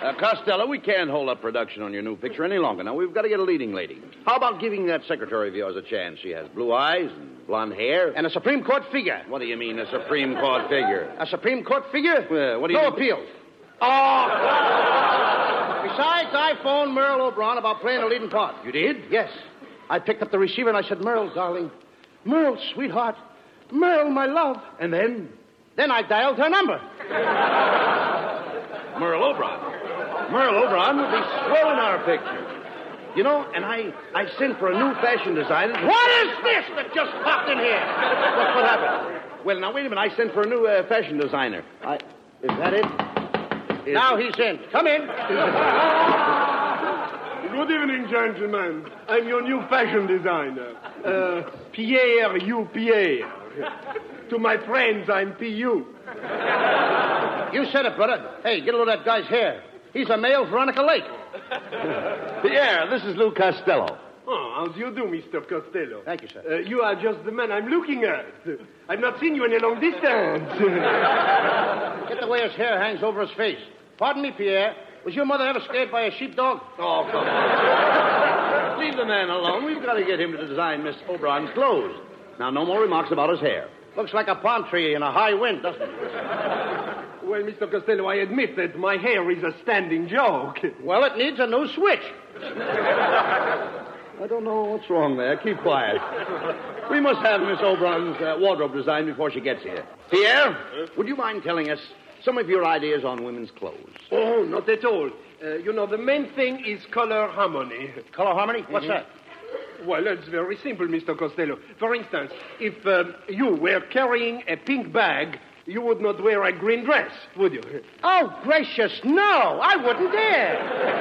Costello, we can't hold up production on your new picture any longer. Now, we've got to get a leading lady. How about giving that secretary of yours a chance? She has blue eyes and blonde hair. And a Supreme Court figure. What do you mean, a Supreme Court figure? A Supreme Court figure? What do you No mean? appeal. Oh! Besides, I phoned Merle Oberon about playing a leading part. You did? Yes. I picked up the receiver and I said, Merle, darling. Merle, sweetheart. Merle, my love. And then? Then I dialed her number. Merle Oberon. Merle Oberon would be swell in our picture. You know, and I sent for a new fashion designer. What is this that just popped in here? What happened? Well, now, wait a minute. I sent for a new fashion designer. Is that it? Now he's in. Come in. Good evening, gentlemen. I'm your new fashion designer. Pierre, you Pierre. To my friends, I'm P.U. You said it, brother. Hey, get a load of that guy's hair. He's a male Veronica Lake. Pierre, this is Lou Costello. Oh, how do you do, Mr. Costello? Thank you, sir. You are just the man I'm looking at. I've not seen you in a long distance. Get the way his hair hangs over his face. Pardon me, Pierre. Was your mother ever scared by a sheepdog? Oh, come on. Leave the man alone. We've got to get him to design Miss Oberon's clothes. Now, no more remarks about his hair. Looks like a palm tree in a high wind, doesn't it? Well, Mr. Costello, I admit that my hair is a standing joke. Well, it needs a new switch. I don't know what's wrong there. Keep quiet. We must have Miss Oberon's wardrobe designed before she gets here. Pierre, would you mind telling us some of your ideas on women's clothes? Oh, not at all. The main thing is color harmony. Color harmony? What's that? Well, it's very simple, Mr. Costello. For instance, if you were carrying a pink bag, you would not wear a green dress, would you? Oh, gracious, no. I wouldn't dare.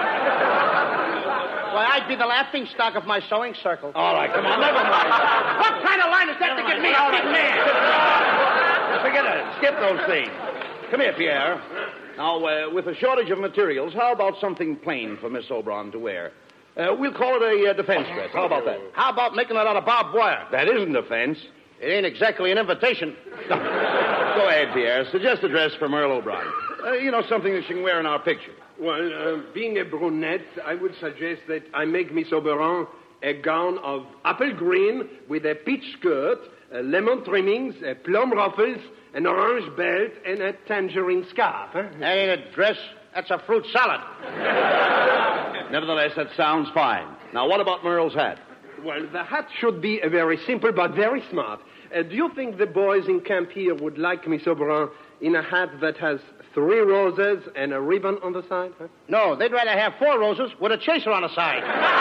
Why, I'd be the laughing stock of my sewing circle. All right, come on, never mind. What kind of line is that to give me a big man? Forget it. Skip those things. Come here, Pierre. Now, with a shortage of materials, how about something plain for Miss Oberon to wear? We'll call it a defense dress. How about that? How about making it out of barbed wire? That isn't defense. It ain't exactly an invitation. Go ahead, Pierre. Suggest a dress for Merle Oberon. Something that she can wear in our picture. Well, being a brunette, I would suggest that I make Miss Oberon a gown of apple green with a peach skirt, lemon trimmings, plum ruffles, an orange belt, and a tangerine scarf. Huh? That ain't a dress. That's a fruit salad. Nevertheless, that sounds fine. Now, what about Merle's hat? Well, the hat should be very simple but very smart. Do you think the boys in camp here would like Miss Oberon in a hat that has 3 roses and a ribbon on the side? Huh? No, they'd rather have 4 roses with a chaser on the side.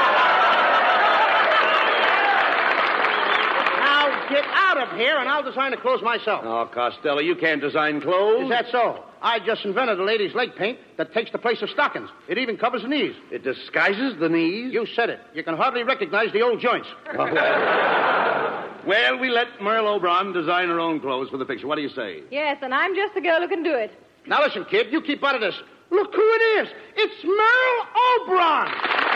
Now, get out of here, and I'll design the clothes myself. Oh, Costello, you can't design clothes. Is that so? I just invented a lady's leg paint that takes the place of stockings. It even covers the knees. It disguises the knees? You said it. You can hardly recognize the old joints. Oh, well, we let Merle Oberon design her own clothes for the picture. What do you say? Yes, and I'm just the girl who can do it. Now, listen, kid, you keep out of this. Look who it is. It's Merle Oberon.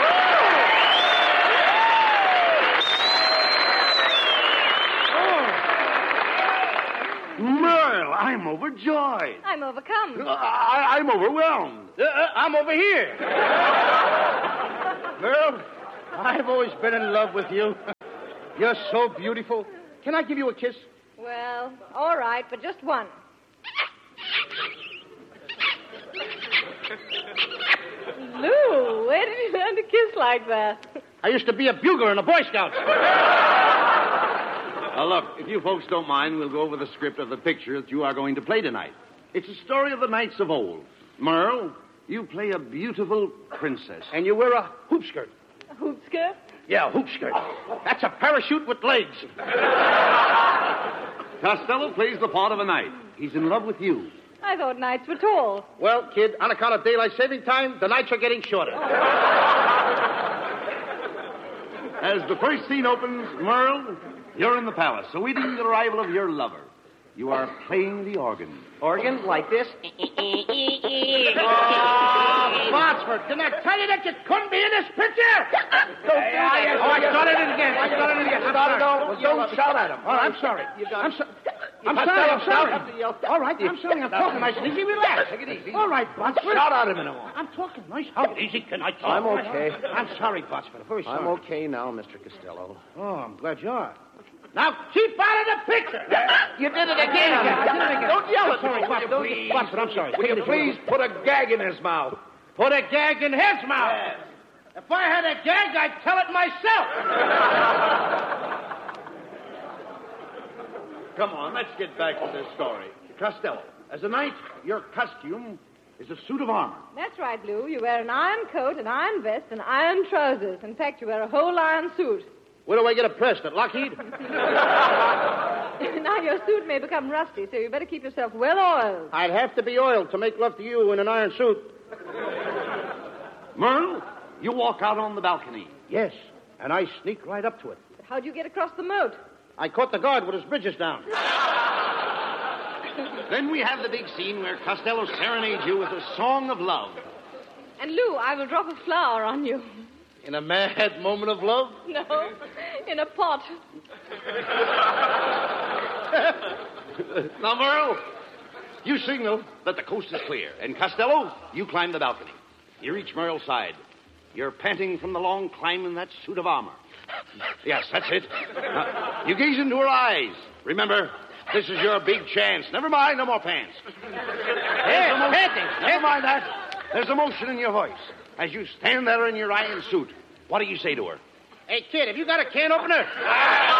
Merle, I'm overjoyed. I'm overcome. I'm overwhelmed. I'm over here. Merle, I've always been in love with you. You're so beautiful. Can I give you a kiss? Well, all right, but just one. Lou, where did you learn to kiss like that? I used to be a bugler in the Boy Scouts. Look, if you folks don't mind, we'll go over the script of the picture that you are going to play tonight. It's a story of the knights of old. Merle, you play a beautiful princess. And you wear a hoop skirt. A hoop skirt? Yeah, a hoop skirt. That's a parachute with legs. Costello plays the part of a knight. He's in love with you. I thought knights were tall. Well, kid, on account of daylight saving time, the nights are getting shorter. As the first scene opens, Merle, you're in the palace, awaiting the arrival of your lover. You are playing the organ. Organ? Like this? Botsford, didn't I tell you that you couldn't be in this picture? I started it again. Don't shout at him. Oh, I'm sorry. I'm sorry. I'm sorry. All right, I'm sorry. I'm talking nice and easy. Relax. Take it easy. All right, Botsford. Shout at him in a moment. I'm talking nice. How easy can I talk? I'm okay. I'm sorry, Botsford. Very sorry. I'm okay now, Mr. Costello. Oh, I'm glad you are. Now keep out of the picture. You did it again. Don't yell at me. Sorry, Botsford, I'm sorry. Will you please put a gag in his mouth? Put a gag in his mouth. Yes. If I had a gag, I'd tell it myself. Come on, let's get back to this story. Costello, as a knight, your costume is a suit of armor. That's right, Lou. You wear an iron coat, an iron vest, and iron trousers. In fact, you wear a whole iron suit. Where do I get it pressed? At Lockheed? Now, your suit may become rusty, so you better keep yourself well oiled. I'd have to be oiled to make love to you in an iron suit. Merle, you walk out on the balcony. Yes, and I sneak right up to it. How'd you get across the moat? I caught the guard with his bridges down. Then we have the big scene where Costello serenades you with a song of love. And, Lou, I will drop a flower on you. In a mad moment of love? No, in a pot. Now, Merle, you signal that the coast is clear. And, Costello, you climb the balcony. You reach Merle's side. You're panting from the long climb in that suit of armor. Yes, that's it. You gaze into her eyes. Remember, this is your big chance. Never mind, no more pants. Never mind that. There's emotion in your voice. As you stand there in your iron suit, what do you say to her? Hey, kid, have you got a can opener?